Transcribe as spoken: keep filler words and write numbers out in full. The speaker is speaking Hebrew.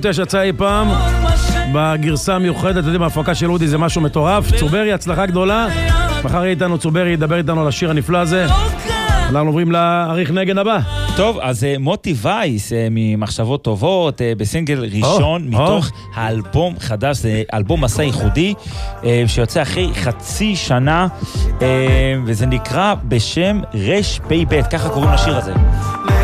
שיצא אי פעם בגרסה המיוחדת, אתם יודעים, ההפקה של אודי זה משהו מטורף. צוברי, הצלחה גדולה. מחר יהיה איתנו צוברי, ידבר איתנו על השיר הנפלא הזה. אנחנו עוברים לעריך נגן הבא. טוב, אז מוטי וייס ממחשבות טובות, בסינגל ראשון מתוך האלבום חדש, זה אלבום מסע ייחודי שיוצא אחרי חצי שנה, וזה נקרא בשם רש פי בית, ככה קוראים לשיר הזה.